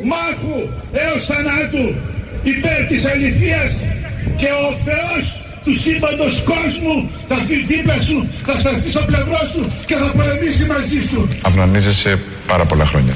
μάχου έως θανάτου υπέρ της αληθείας και ο Θεός του σύμπαντος κόσμου θα έρθει δίπλα σου, θα σταθεί στο πλευρό σου και θα πολεμήσει μαζί σου. Αυνανίζεσαι πάρα πολλά χρόνια.